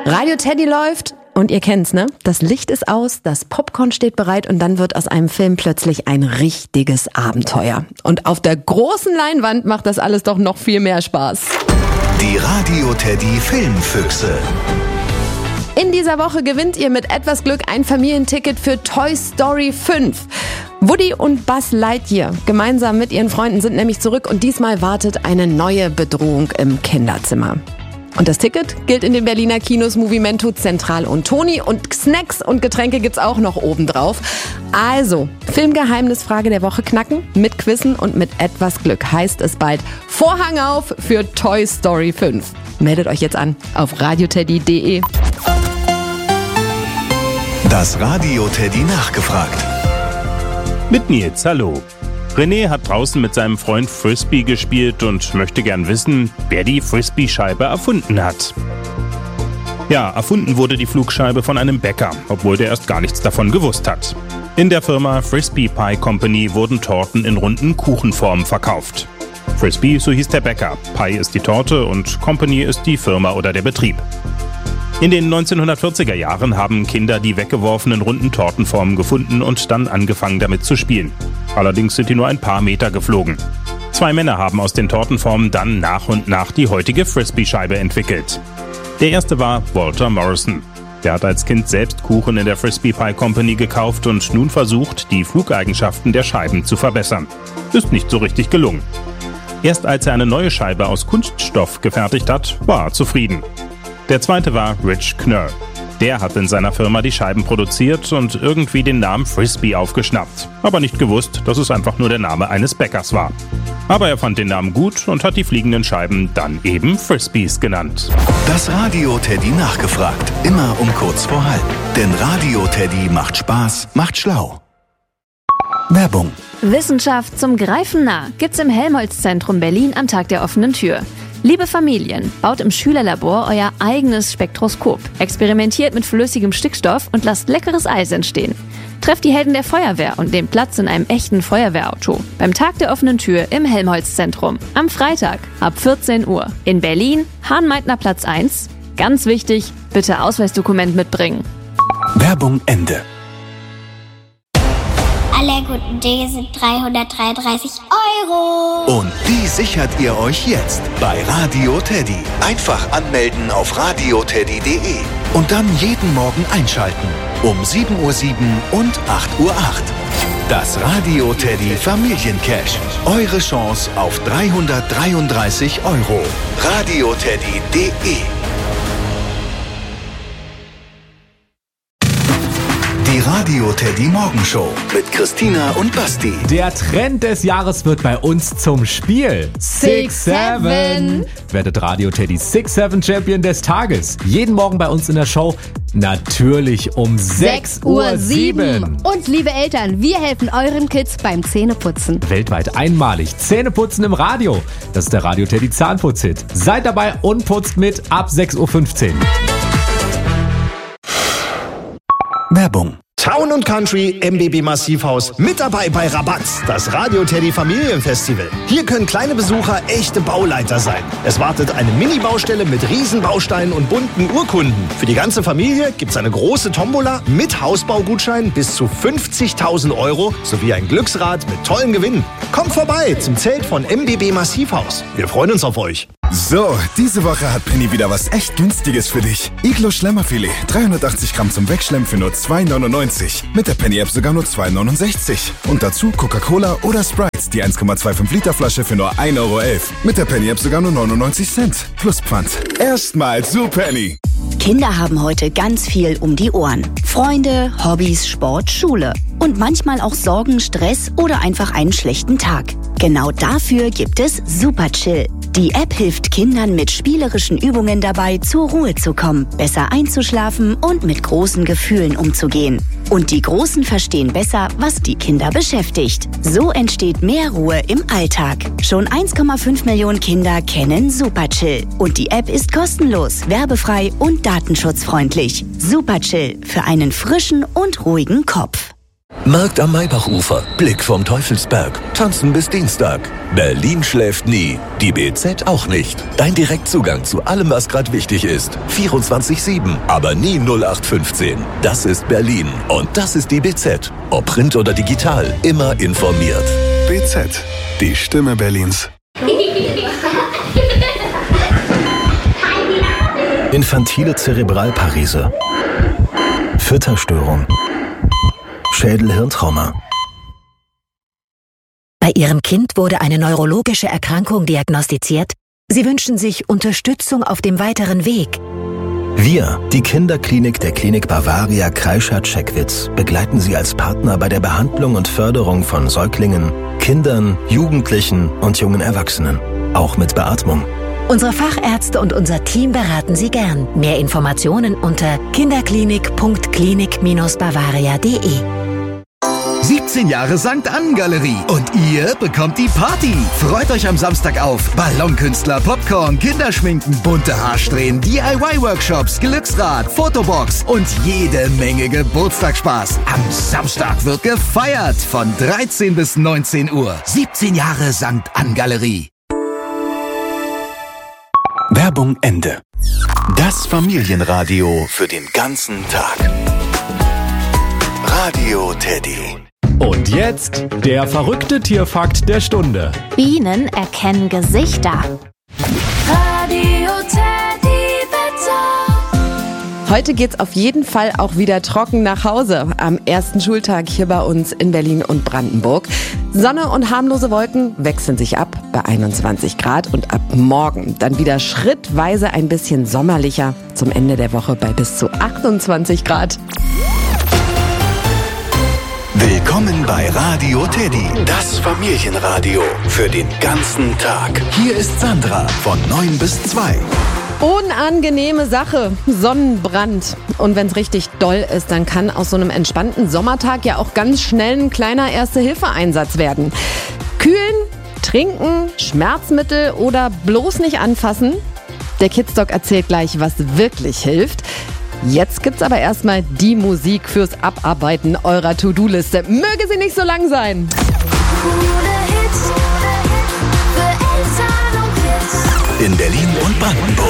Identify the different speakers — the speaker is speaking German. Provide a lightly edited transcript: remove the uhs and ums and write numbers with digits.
Speaker 1: Radio Teddy läuft und ihr kennt's, ne? Das Licht ist aus, das Popcorn steht bereit und dann wird aus einem Film plötzlich ein richtiges Abenteuer. Und auf der großen Leinwand macht das alles doch noch viel mehr Spaß.
Speaker 2: Die Radio Teddy Filmfüchse.
Speaker 1: In dieser Woche gewinnt ihr mit etwas Glück ein Familienticket für Toy Story 5. Woody und Buzz Lightyear gemeinsam mit ihren Freunden sind nämlich zurück und diesmal wartet eine neue Bedrohung im Kinderzimmer. Und das Ticket gilt in den Berliner Kinos Movimento, Zentral und Toni. Und Snacks und Getränke gibt's auch noch obendrauf. Also, Filmgeheimnisfrage der Woche knacken, mit Quizzen und mit etwas Glück heißt es bald Vorhang auf für Toy Story 5. Meldet euch jetzt an auf radioteddy.de.
Speaker 2: Das Radio Teddy nachgefragt.
Speaker 3: Mit Nils, hallo. René hat draußen mit seinem Freund Frisbee gespielt und möchte gern wissen, wer die Frisbee-Scheibe erfunden hat. Ja, erfunden wurde die Flugscheibe von einem Bäcker, obwohl der erst gar nichts davon gewusst hat. In der Firma Frisbee Pie Company wurden Torten in runden Kuchenformen verkauft. Frisbee, so hieß der Bäcker, Pie ist die Torte und Company ist die Firma oder der Betrieb. In den 1940er Jahren haben Kinder die weggeworfenen runden Tortenformen gefunden und dann angefangen damit zu spielen. Allerdings sind die nur ein paar Meter geflogen. 2 Männer haben aus den Tortenformen dann nach und nach die heutige Frisbee-Scheibe entwickelt. Der erste war Walter Morrison. Der hat als Kind selbst Kuchen in der Frisbee Pie Company gekauft und nun versucht, die Flugeigenschaften der Scheiben zu verbessern. Ist nicht so richtig gelungen. Erst als er eine neue Scheibe aus Kunststoff gefertigt hat, war er zufrieden. Der zweite war Rich Knurr. Der hat in seiner Firma die Scheiben produziert und irgendwie den Namen Frisbee aufgeschnappt. Aber nicht gewusst, dass es einfach nur der Name eines Bäckers war. Aber er fand den Namen gut und hat die fliegenden Scheiben dann eben Frisbees genannt.
Speaker 2: Das Radio Teddy nachgefragt. Immer um kurz vor halb. Denn Radio Teddy macht Spaß, macht schlau. Werbung.
Speaker 4: Wissenschaft zum Greifen nah gibt's im Helmholtz-Zentrum Berlin am Tag der offenen Tür. Liebe Familien, baut im Schülerlabor euer eigenes Spektroskop, experimentiert mit flüssigem Stickstoff und lasst leckeres Eis entstehen. Trefft die Helden der Feuerwehr und nehmt Platz in einem echten Feuerwehrauto. Beim Tag der offenen Tür im Helmholtz-Zentrum. Am Freitag ab 14 Uhr. In Berlin, Hahn-Meitner-Platz 1. Ganz wichtig, bitte Ausweisdokument mitbringen.
Speaker 2: Werbung Ende.
Speaker 5: Alle guten Dinge sind 333 €.
Speaker 2: Und die sichert ihr euch jetzt bei Radio Teddy. Einfach anmelden auf radioteddy.de und dann jeden Morgen einschalten. Um 7:07 Uhr und 8:08 Uhr. Das Radio Teddy Familiencash. Eure Chance auf 333 €. radioteddy.de. Die Radio Teddy Morgenshow mit Christina und Basti.
Speaker 6: Der Trend des Jahres wird bei uns zum Spiel. 6-7. Werdet Radio Teddy 6-7 Champion des Tages. Jeden Morgen bei uns in der Show. Natürlich um 6:07 Uhr.
Speaker 7: Und liebe Eltern, wir helfen euren Kids beim Zähneputzen.
Speaker 6: Weltweit einmalig. Zähneputzen im Radio. Das ist der Radio Teddy Zahnputz-Hit. Seid dabei und putzt mit ab 6:15 Uhr.
Speaker 2: Werbung.
Speaker 8: Town & Country MBB Massivhaus mit dabei bei Rabatz, das Radio Teddy Familienfestival. Hier können kleine Besucher echte Bauleiter sein. Es wartet eine Mini-Baustelle mit Riesenbausteinen und bunten Urkunden. Für die ganze Familie gibt's eine große Tombola mit Hausbaugutschein bis zu 50.000 € sowie ein Glücksrad mit tollen Gewinnen. Kommt vorbei zum Zelt von MBB Massivhaus. Wir freuen uns auf euch.
Speaker 9: So, diese Woche hat Penny wieder was echt Günstiges für dich. Iglo Schlemmerfilet, 380 Gramm zum Wegschlemmen für nur 2,99. Mit der Penny-App sogar nur 2,69. Und dazu Coca-Cola oder Sprite, die 1,25 Liter Flasche für nur 1,11 €. Mit der Penny-App sogar nur 99 Cent. Plus Pfand. Erstmal zu Penny.
Speaker 10: Kinder haben heute ganz viel um die Ohren. Freunde, Hobbys, Sport, Schule. Und manchmal auch Sorgen, Stress oder einfach einen schlechten Tag. Genau dafür gibt es Super Chill. Die App hilft Kindern mit spielerischen Übungen dabei, zur Ruhe zu kommen, besser einzuschlafen und mit großen Gefühlen umzugehen. Und die Großen verstehen besser, was die Kinder beschäftigt. So entsteht mehr Ruhe im Alltag. Schon 1,5 Millionen Kinder kennen Super Chill. Und die App ist kostenlos, werbefrei und datenschutzfreundlich. Super Chill für einen frischen und ruhigen Kopf.
Speaker 2: Markt am Maybachufer, Blick vom Teufelsberg, tanzen bis Dienstag. Berlin schläft nie, die BZ auch nicht. Dein Direktzugang zu allem, was gerade wichtig ist. 24/7, aber nie 0815. Das ist Berlin und das ist die BZ. Ob Print oder digital, immer informiert.
Speaker 9: BZ, die Stimme Berlins.
Speaker 8: Infantile Zerebralparese, Fütterstörung, Schädel-Hirntrauma.
Speaker 11: Bei Ihrem Kind wurde eine neurologische Erkrankung diagnostiziert. Sie wünschen sich Unterstützung auf dem weiteren Weg.
Speaker 8: Wir, die Kinderklinik der Klinik Bavaria Kreischath-Scheckwitz, begleiten Sie als Partner bei der Behandlung und Förderung von Säuglingen, Kindern, Jugendlichen und jungen Erwachsenen. Auch mit Beatmung.
Speaker 11: Unsere Fachärzte und unser Team beraten Sie gern. Mehr Informationen unter kinderklinik.klinik-bavaria.de.
Speaker 12: 17 Jahre St. Ann Galerie und ihr bekommt die Party. Freut euch am Samstag auf Ballonkünstler, Popcorn, Kinderschminken, bunte Haarsträhnen, DIY-Workshops, Glücksrad, Fotobox und jede Menge Geburtstagsspaß. Am Samstag wird gefeiert von 13 bis 19 Uhr. 17 Jahre St. Ann Galerie.
Speaker 2: Werbung Ende. Das Familienradio für den ganzen Tag. Radio Teddy.
Speaker 6: Und jetzt der verrückte Tierfakt der Stunde.
Speaker 4: Bienen erkennen Gesichter.
Speaker 1: Radio Teddy Wetter. Heute geht's auf jeden Fall auch wieder trocken nach Hause. Am ersten Schultag hier bei uns in Berlin und Brandenburg. Sonne und harmlose Wolken wechseln sich ab bei 21 Grad und ab morgen dann wieder schrittweise ein bisschen sommerlicher. Zum Ende der Woche bei bis zu 28 Grad.
Speaker 2: Willkommen bei Radio Teddy, das Familienradio für den ganzen Tag. Hier ist Sandra von 9 bis 2.
Speaker 1: Unangenehme Sache, Sonnenbrand. Und wenn es richtig doll ist, dann kann aus so einem entspannten Sommertag ja auch ganz schnell ein kleiner Erste-Hilfe-Einsatz werden. Kühlen, trinken, Schmerzmittel oder bloß nicht anfassen? Der Kidsdoc erzählt gleich, was wirklich hilft. Jetzt gibt's aber erstmal die Musik fürs Abarbeiten eurer To-Do-Liste. Möge sie nicht so lang sein.
Speaker 2: In Berlin und Brandenburg.